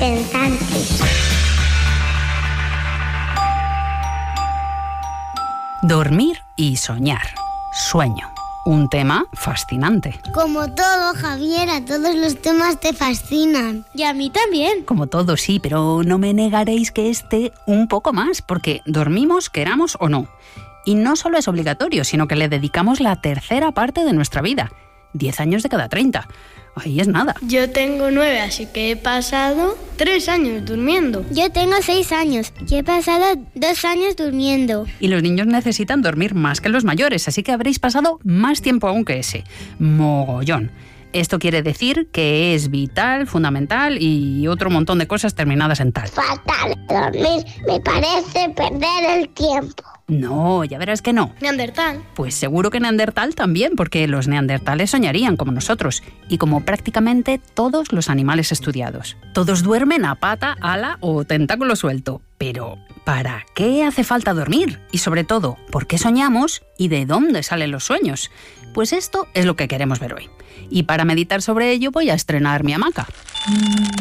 pensantes. Dormir y soñar. Sueño. Un tema fascinante. Como todo, Javier, a todos los temas te fascinan. Y a mí también. Como todo, sí, pero no me negaréis que un poco más, porque dormimos, queramos o no. Y no solo es obligatorio, sino que le dedicamos la tercera parte de nuestra vida. 10 años de cada 30. Ahí es nada. Yo tengo 9, así que he pasado 3 años durmiendo. Yo tengo 6 años y he pasado 2 años durmiendo. Y los niños necesitan dormir más que los mayores, así que habréis pasado más tiempo aún que ese. Mogollón. Esto quiere decir que es vital, fundamental y otro montón de cosas terminadas en tal. Fatal. Dormir me parece perder el tiempo. No, ya verás que no. Neandertal. Pues seguro que Neandertal también, porque los neandertales soñarían como nosotros y como prácticamente todos los animales estudiados. Todos duermen a pata, ala o tentáculo suelto. Pero, ¿para qué hace falta dormir? Y sobre todo, ¿por qué soñamos y de dónde salen los sueños? Pues esto es lo que queremos ver hoy. Y para meditar sobre ello voy a estrenar mi hamaca.